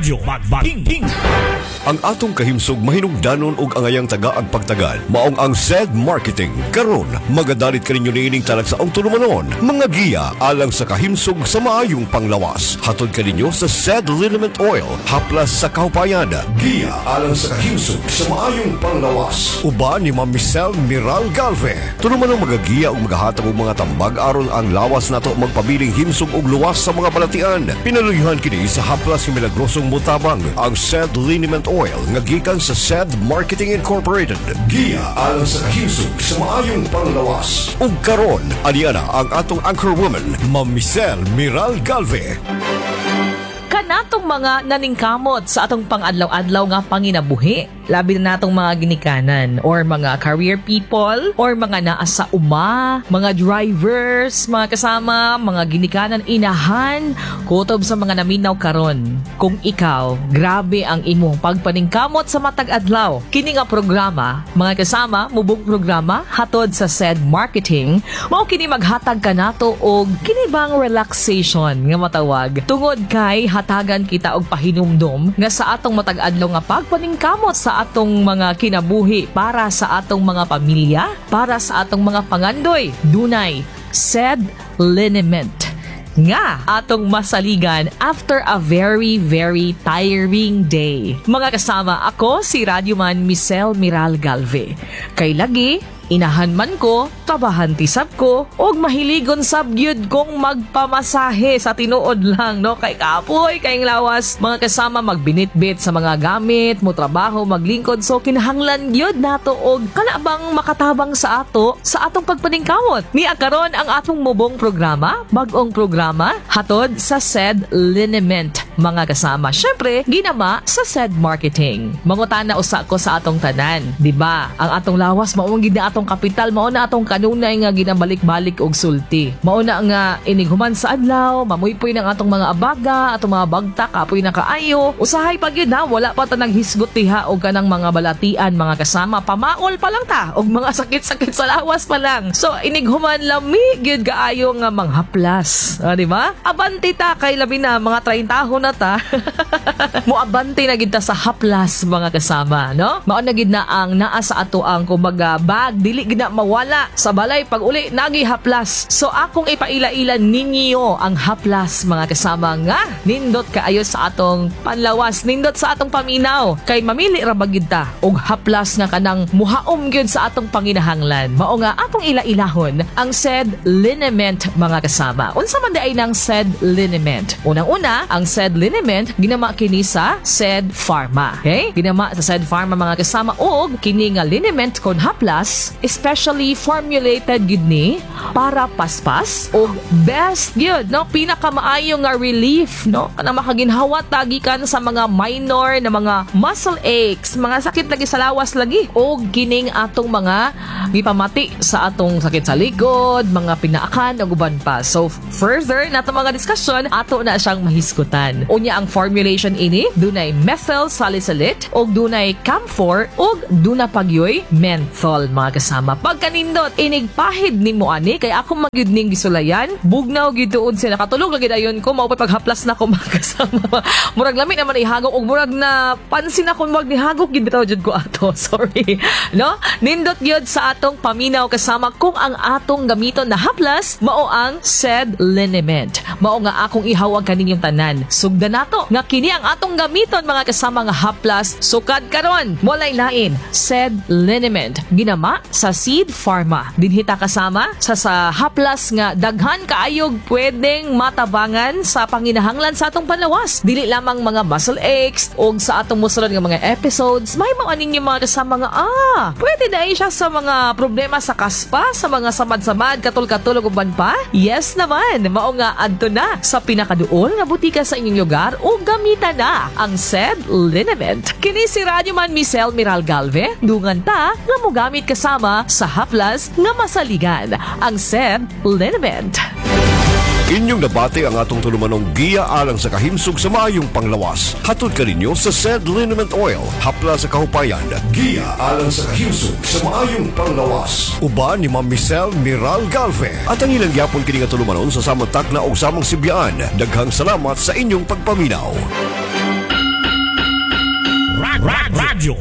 Radyo Magbating. Ang atong kahimsog mahinungdanon og angayang tagaag pagtagan maong ang SED Marketing. Karon magadalit kaninyo niining talagsaong tulumanon mga giya alang sa kahimsog sa maayong panglawas. Hatod kaninyo sa SED Liniment Oil haplas sa kahupayan. Giya alang sa kahimsog sa maayong panglawas. Uban ni Ma'am Michelle Miral Galve. Tulumanon magagiya og magahatag og mga tambag aron ang lawas nato magpabiling himsog og luwas sa mga balatian. Pinaluyuhan kini sa haplas nga milagrosong mutabang ang SED Liniment Oil nga gikan sa SED Marketing Incorporated. Giya alang sa kahimsog sa maayong panglawas. Ug karon aniana ang atong anchor woman, Ma'am Michelle Miral Galve. Kanatong mga naningkamot sa atong pang-adlaw-adlaw nga panginabuhi, labi na natong mga ginikanan or mga career people or mga naa sa uma, mga drivers, mga kasama, mga ginikanan inahan, kutob sa mga naminaw karon. Kung ikaw, grabe ang imong pagpaningkamot sa matag adlaw. Kini nga programa, mga kasama, mubong programa hatod sa SED Marketing, mao kini maghatag kanato og kini bang relaxation nga matawag tungod kay hatagan kita og pahinumdom nga sa atong matag-adlaw nga pagpaningkamot sa atong mga kinabuhi para sa atong mga pamilya, para sa atong mga pangandoy. Dunay SED Liniment nga atong masaligan after a very, very tiring day. Mga kasama, ako si Radyoman Michelle Miral Galve. Kay lagi, inahan man ko, tabahan tisab ko, og mahiligon sabyud kong magpamasahe sa tinuod lang, no? Kay kapoy, kayong lawas, mga kasama magbinitbit sa mga gamit, mo trabaho, maglingkod, so kinahanglan yun nato og kalabang makatabang sa ato, sa atong pagpaningkamot. Ni akaron ang atong mubong programa, bagong programa, hatod sa SED Liniment, mga kasama. Syempre, ginama sa SED Marketing. Mangutana usa ko sa atong tanan, di ba? Ang atong lawas maong gid atong kapital, mao na atong kanunay nga ginabalik-balik og sulti. Mao na nga inighuman sa adlaw, mamuypoy ng atong mga abaga, atong mga bagta, kapoy na kaayo. Usahay pa gyud na, wala pa ta naghisgot diha og kanang mga balatian, mga kasama. Pamaol pa lang ta og mga sakit-sakit sa lawas pa lang. So inighuman lami gyud kaayo nga manghaplas. Di ba? Abanti ta kay labi na mga 30 na ta. Muabante na gid ta sa haplas, mga kasama, no? Mao na gid na ang naa sa ato ang kumbaga bag dili gid na mawala sa balay pag uli nagi haplas. So akong ipaila-ila ninyo ang haplas, mga kasama, nga nindot kaayo sa atong panlawas, nindot sa atong paminaw. Kay mamili ra ba gid ta og haplas nga kanang muhaom gyud sa atong panginahanglan. Mao nga atong ila-ilahon ang SED Liniment, mga kasama. Unsa man ay nang SED Liniment? Unang-una, ang SED Liniment ginama kini sa SED Pharma. Okay? Ginama sa SED Pharma, mga kasama, og kini nga liniment kon haplas especially formulated gid ni para paspas og best gyud, no, pinakamaayo nga relief, no, kanang makaginhawat tagikan sa mga minor na mga muscle aches, mga sakit lagi sa lawas lagi, og kining atong mga gipamati sa atong sakit sa likod, mga pinaakan ug uban pa. So further nato mga discussion, ato na siyang mahisgutan. Unya ang formulation ini dunay methyl salicylate og dunay camphor og duna pagyoy menthol, mga kasama. Pagkanindot inigpahid nimo ani kay ako magyud ning gisulayan, bugnaw gid tuod sila, katulog lagi dayon ko, mao paghaplas na ko, mga kasama. Murag lami naman ihagok og murag na pansin ako wag ni hagok gid bitaw jud ko ato. Sorry, no? Nindot gyud sa atong paminaw, kasama, kung ang atong gamiton na haplas mao ang SED Liniment. Mao nga akong ihawag kaninyong tanan. Sugdan nato nga kini ang atong gamiton, mga kasama, nga haplas sukad karon walay lain SED Liniment ginama sa SED Pharma. Dinhita kasama sa haplas nga daghan kaayog pwedeng matabangan sa panginahanglan sa atong panlawas. Dili lamang mga muscle aches og sa atong mosunod nga mga episodes, may mga ninyo, mga kasama, nga pwede na siya sa mga problema sa kaspa, sa mga samad-samad, katul-katulog uban pa. Yes naman, mao nga adto na sa pinakaduol nga butika sa inyong lugar o gamitan na ang SED Liniment. Kini si Radyoman Michelle Miral Galve, dungan ta nga mogamit kasama sa haplas nga masaligan ang SED Liniment. Inyong nabati ang atong tulumanong giya alang sa kahimsog sa maayong panglawas. Hatod kaninyo sa SED Liniment Oil, hapla sa kahupayan. Giya alang sa kahimsog sa maayong panglawas. Uban ni Ma'am Michelle Miral Galve. At ang ilang yapon kini nga tulumanon sa samang takna o samang sibyaan. Daghang salamat sa inyong pagpaminaw. Radyo